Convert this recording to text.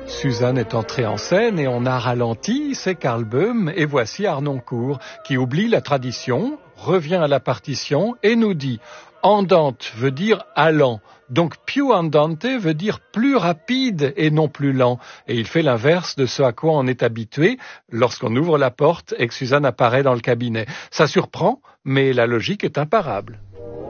Suzanne est entrée en scène et on a ralenti, c'est Karl Böhm, et voici Harnoncourt qui oublie la tradition, revient à la partition et nous dit « Andante » veut dire « allant ». Donc « più andante » veut dire plus rapide et non plus lent. Et il fait l'inverse de ce à quoi on est habitué lorsqu'on ouvre la porte et que Suzanne apparaît dans le cabinet. Ça surprend, mais la logique est imparable.